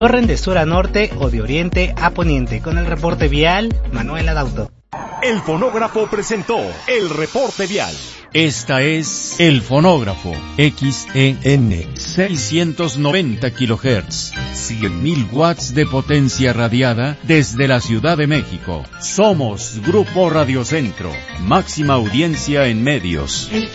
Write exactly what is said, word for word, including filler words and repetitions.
Corren de sur a norte o de oriente a poniente. Con el reporte vial, Manuel Adauto. El Fonógrafo presentó el reporte vial. Esta es El Fonógrafo, X E N, seiscientos noventa kilohertz, cien mil watts de potencia radiada desde la Ciudad de México. Somos Grupo Radio Centro, máxima audiencia en medios.